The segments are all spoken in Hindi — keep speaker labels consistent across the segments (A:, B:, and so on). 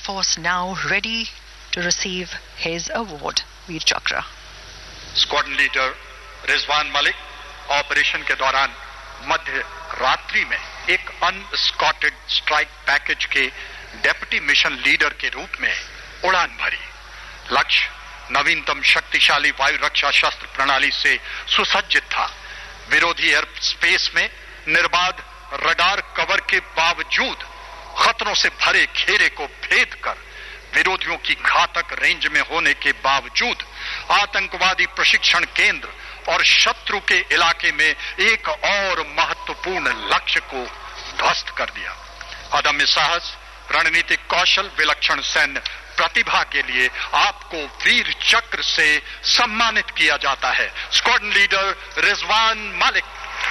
A: Force now ready to receive his award, Veer Chakra.
B: Squadron leader Rizwan Malik operation के दौरान मध्य रात्रि में एक अनस्कॉटेड स्ट्राइक पैकेज के डेप्यूटी मिशन लीडर के रूप में उड़ान भरी। लक्ष्य नवीनतम शक्तिशाली वायु रक्षा शस्त्र प्रणाली से सुसज्जित था। विरोधी एयर स्पेस में निर्बाध रडार कवर के बावजूद खतरों से भरे घेरे को भेद कर विरोधियों की घातक रेंज में होने के बावजूद आतंकवादी प्रशिक्षण केंद्र और शत्रु के इलाके में एक और महत्वपूर्ण लक्ष्य को ध्वस्त कर दिया। अदम्य साहस, रणनीतिक कौशल, विलक्षण सैन्य प्रतिभा के लिए आपको वीर चक्र से सम्मानित किया जाता है। Squadron leader Rizwan Malik.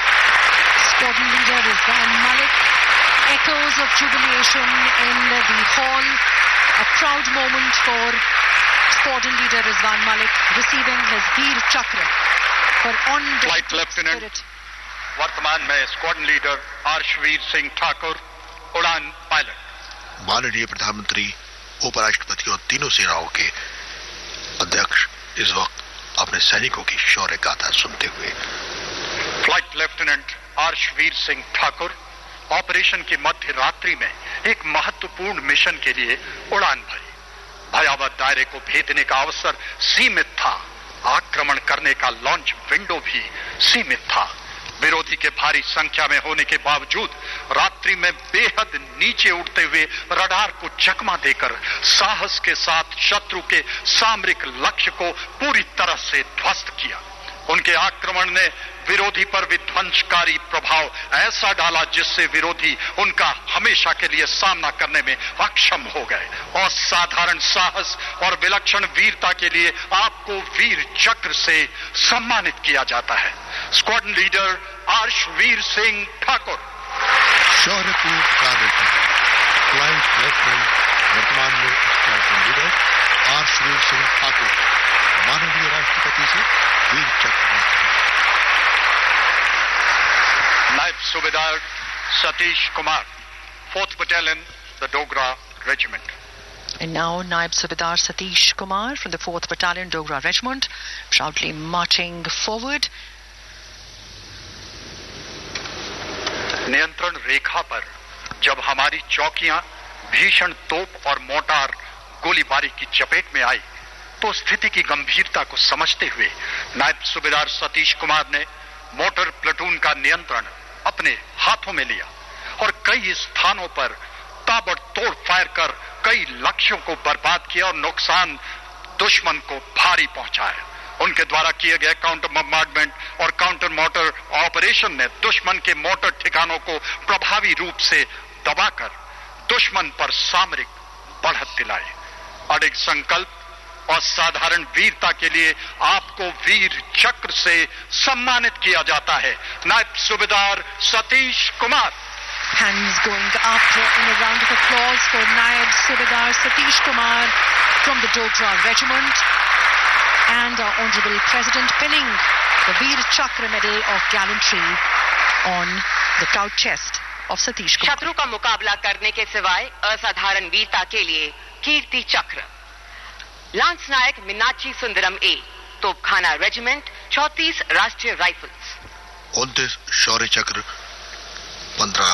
A: Squadron leader Rizwan Malik. Echoes of jubilation in the hall. A proud moment for Squadron leader Rizwan Malik receiving his Veer Chakra for
B: Flight Lieutenant वर्तमान में स्क्वाड्रन लीडर आर्शवीर सिंह ठाकुर, उड़ान पायलट।
C: माननीय प्रधानमंत्री, उपराष्ट्रपति और तीनों सेनाओं के अध्यक्ष इस वक्त अपने सैनिकों की शौर्य गाथा सुनते हुए।
B: Flight lieutenant आर्शवीर Singh Thakur operation की मध्य रात्रि में एक महत्वपूर्ण मिशन के लिए उड़ान भरी। भयावह दायरे को भेदने का अवसर सीमित था, आक्रमण करने का लॉन्च विंडो भी सीमित था। विरोधी के भारी संख्या में होने के बावजूद रात्रि में बेहद नीचे उड़ते हुए रडार को चकमा देकर साहस के साथ शत्रु के सामरिक लक्ष्य को पूरी तरह से ध्वस्त किया। उनके आक्रमण ने विरोधी पर विध्वंसकारी प्रभाव ऐसा डाला जिससे विरोधी उनका हमेशा के लिए सामना करने में अक्षम हो गए। असाधारण साहस और विलक्षण वीरता के लिए आपको वीर चक्र से सम्मानित किया जाता है। Squadron leader आर्शवीर Singh Thakur.
C: शौर्यपूर्ण कार्य फ्लाइट लेफ्टिनेंट वर्तमान में स्क्वाड्रन लीडर आर्शवीर सिंह ठाकुर माननीय राष्ट्रपति से वीर चक्र।
B: नायब सूबेदार Satish Kumar, 4th Battalion, the Dogra Regiment.
A: And now Naib Subedar Satish Kumar from the 4th Battalion Dogra Regiment proudly marching forward.
B: नियंत्रण रेखा पर जब हमारी चौकियां भीषण तोप और मोर्टार गोलीबारी की चपेट में आई तो स्थिति की गंभीरता को समझते हुए नायब सूबेदार सतीश कुमार ने मोटर प्लेटून का नियंत्रण अपने हाथों में लिया और कई स्थानों पर ताबड़तोड़ फायर कर कई लक्ष्यों को बर्बाद किया और नुकसान दुश्मन को भारी पहुंचाया। उनके द्वारा किए गए काउंटर बम्बार्डमेंट और काउंटर मोटर ऑपरेशन ने दुश्मन के मोटर ठिकानों को प्रभावी रूप से दबाकर दुश्मन पर सामरिक बढ़त दिलाई। अडिग संकल्प और साधारण वीरता के लिए आपको वीर चक्र से सम्मानित किया जाता है। नायब सूबेदार Satish Kumar.
A: Hands going up in a round of applause for Naib Subedar Satish Kumar from the Dogra Regiment and our Honorable President pinning the Veer Chakra Medal of Gallantry on the proud chest of Satish Kumar.
D: शत्रु का मुकाबला करने के सिवाय असाधारण वीरता के लिए कीर्ति चक्र। लांस नायक मीनाक्षी सुंदरम ए, तोपखाना रेजिमेंट, 34 राष्ट्रीय राइफल्स।
C: 29 शौर्य चक्र, 15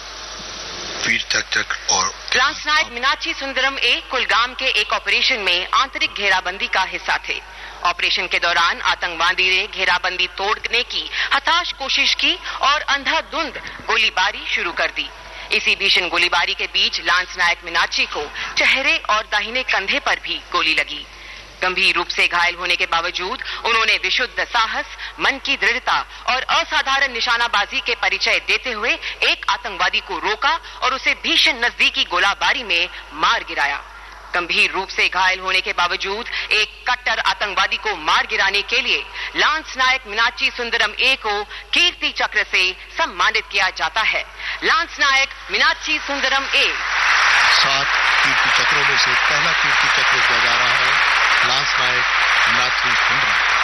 C: वीर चक्र और
D: लांस नायक मीनाक्षी सुंदरम ए कुलगाम के एक ऑपरेशन में आंतरिक घेराबंदी का हिस्सा थे। ऑपरेशन के दौरान आतंकवादी ने घेराबंदी तोड़ने की हताश कोशिश की और अंधाधुंध गोलीबारी शुरू कर दी। इसी भीषण गोलीबारी के बीच लांस नायक मीनाक्षी को चेहरे और दाहिने कंधे पर भी गोली लगी। गंभीर रूप से घायल होने के बावजूद उन्होंने विशुद्ध साहस, मन की दृढ़ता और असाधारण निशानाबाजी के परिचय देते हुए एक आतंकवादी को रोका और उसे भीषण नजदीकी गोलाबारी में मार गिराया। गंभीर रूप से घायल होने के बावजूद एक कट्टर आतंकवादी को मार गिराने के लिए लांस नायक मीनाक्षी सुंदरम ए को कीर्ति चक्र से सम्मानित किया जाता है। लांस नायक मीनाक्षी सुंदरम ए।
C: 7 कीर्ति चक्रों में से पहला कीर्ति चक्र दिया जा रहा है लांस नायक मीनाक्षी सुंदरम।